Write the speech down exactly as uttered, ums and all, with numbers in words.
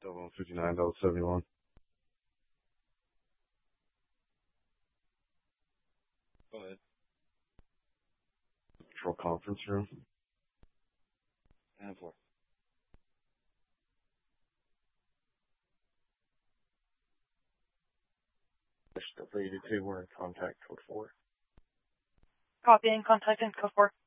Double fifty-nine, double seventy-one. Go ahead. Patrol conference room. ten four. Double eighty-two, we're in contact, code four. Copy and contact in code four.